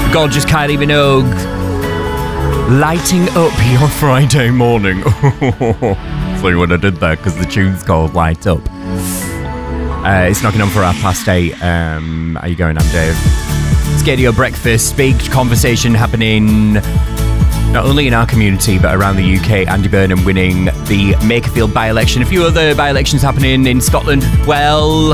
Gorgeous Kylie Minogue. Lighting up your Friday morning. Sorry what I did there, because the tune's called Light Up. It's knocking on for 8:30. How you going? I'm Dave. Scadio Breakfast. Big conversation happening not only in our community but around the UK. Andy Burnham winning the Makerfield by-election. A few other by-elections happening in Scotland. Well,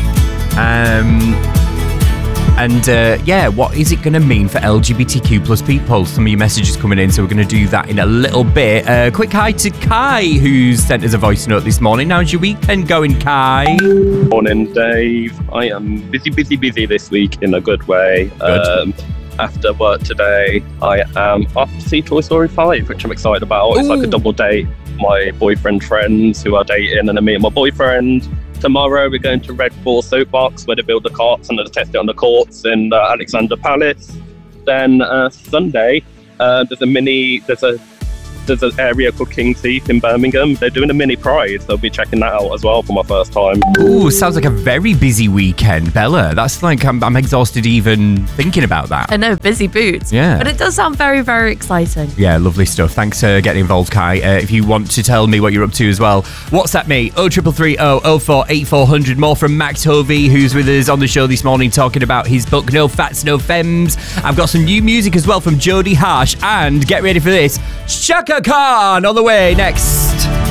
what is it going to mean for LGBTQ plus people? Some of your messages coming in, so we're going to do that in a little bit. Quick hi to Kai, who's sent us a voice note this morning. How's your weekend going, Kai? Morning, Dave. I am busy this week in a good way. Good. After work today, I am off to see Toy Story 5, which I'm excited about. It's like a double date. My boyfriend friends who are dating, and then me and my boyfriend. Tomorrow we're going to Red Bull Soapbox, where they build the carts and they test it on the courts in Alexander Palace. Then Sunday, there's an area called King's Heath in Birmingham. They're doing a mini pride, so I'll be checking that out as well for my first time. Ooh, sounds like a very busy weekend, Bella. That's like, I'm exhausted even thinking about that. I know, busy boots. Yeah. But it does sound very, very exciting. Yeah, lovely stuff. Thanks for getting involved, Kai. If you want to tell me what you're up to as well, WhatsApp me, 0330 04 8400. More from Max Hovey, who's with us on the show this morning talking about his book, No Fats, No Femmes. I've got some new music as well from Jodie Harsh, and get ready for this, Shaka Khan on the way next.